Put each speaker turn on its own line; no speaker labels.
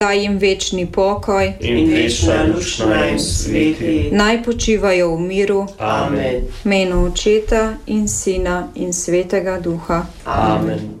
daj jim večni pokoj
in večna luč naj jim sveti.
Naj počivajo v miru.
Amen.
V imenu Očeta in Sina in Svetega Duha.
Amen.